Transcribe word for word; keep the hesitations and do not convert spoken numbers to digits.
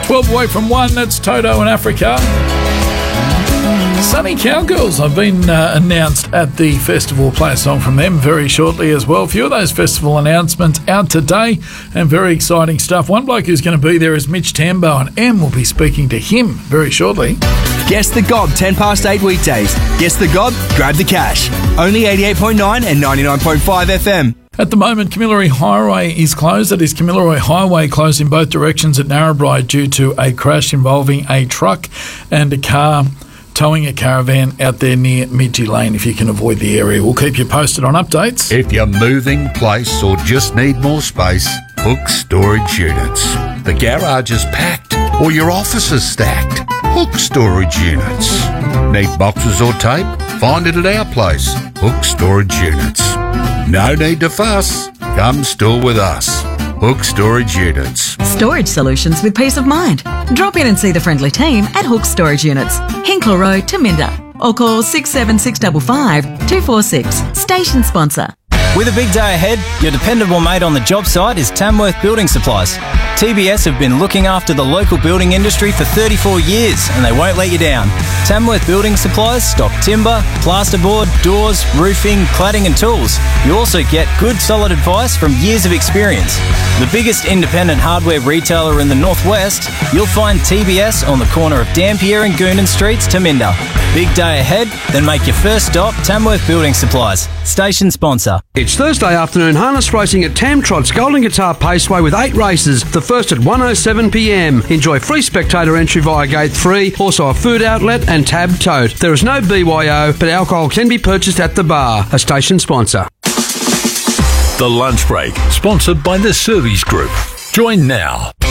twelve away from one, that's Toto in Africa. Sunny Cowgirls have been uh, announced at the festival. Play a song from them very shortly as well. A few of those festival announcements out today and very exciting stuff. One bloke who's going to be there is Mitch Tambo, and Em will be speaking to him very shortly. Guess the Gob, ten past eight weekdays. Guess the Gob, grab the cash. Only eighty-eight point nine and ninety-nine point five F M. At the moment, Kamilaroi Highway is closed. That is Kamilaroi Highway closed in both directions at Narrabri due to a crash involving a truck and a car towing a caravan out there near Midgie Lane. If you can avoid the area, we'll keep you posted on updates. If you're moving place or just need more space, Hook Storage Units. The garage is packed or your office is stacked. Hook Storage Units. Need boxes or tape? Find it at our place, Hook Storage Units. No need to fuss. Come store with us. Hook Storage Units. Storage solutions with peace of mind. Drop in and see the friendly team at Hook Storage Units, Hinkler Road, Taminda, or call six seven six five five two four six. Station sponsor. With a big day ahead, your dependable mate on the job site is Tamworth Building Supplies. T B S have been looking after the local building industry for thirty-four years and they won't let you down. Tamworth Building Supplies stock timber, plasterboard, doors, roofing, cladding and tools. You also get good solid advice from years of experience. The biggest independent hardware retailer in the northwest, you'll find T B S on the corner of Dampier and Goonan Streets, Taminda. Big day ahead? Then make your first stop Tamworth Building Supplies. Station sponsor. It's Thursday afternoon harness racing at Tamtrot's Golden Guitar Paceway with eight races, the first at one oh seven p m. Enjoy free spectator entry via Gate three, also a food outlet and tab tote. There is no B Y O, but alcohol can be purchased at the bar. A station sponsor. The Lunch Break, sponsored by the Service Group. Join now.